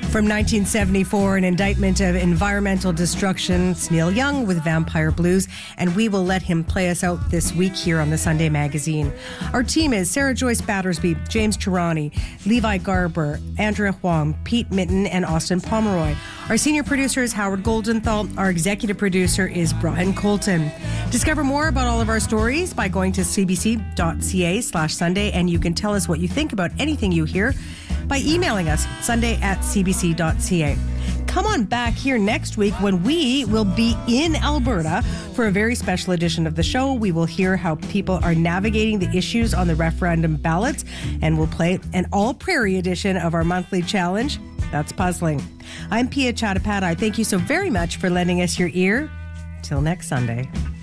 From 1974, an indictment of environmental destruction. It's Neil Young with Vampire Blues, and we will let him play us out this week here on the Sunday Magazine. Our team is Sarah Joyce Battersby, James Chirani, Levi Garber, Andrea Huang, Pete Mitten, and Austin Pomeroy. Our senior producer is Howard Goldenthal. Our executive producer is Brian Colton. Discover more about all of our stories by going to cbc.ca/Sunday, and you can tell us what you think about anything you hear by emailing us sunday@cbc.ca. Come on back here next week when we will be in Alberta for a very special edition of the show. We will hear how people are navigating the issues on the referendum ballots, and we'll play an all-prairie edition of our monthly challenge. That's puzzling. I'm Pia Chattopadhyay. Thank you so very much for lending us your ear. Till next Sunday.